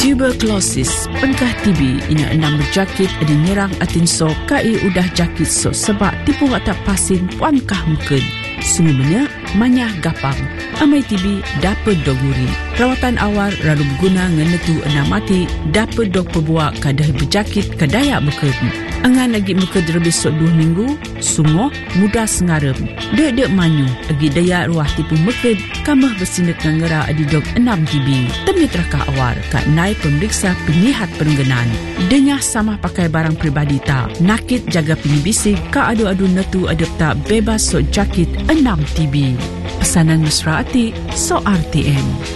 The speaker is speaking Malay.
Tuberculosis, penkah TB ina enam berjakit ada nyerang atin so kai udah jakit so sebab tipu tak pasin puankah mungkin. Sungguhnya manyah gapang. Amai TB dapat doguri. Perawatan awal lalu berguna ngenetu enam mati dapat dog pebuak kadah berjakit kadaya bukan. Angan lagi muka lebih sok 2 minggu, semua mudah sengarem. Dek manyu, lagi daya ruah tipu muka, kamah bersindak ngera adi dog 6 TB. Temi terakah awal, kak naik pemeriksa penyihat perengganan. Denyah sama pakai barang peribadi tak, nakit jaga penibisi, kak adu-adu netu adep tak bebas sok jakit 6 TB. Pesanan mesra hati, so RTM.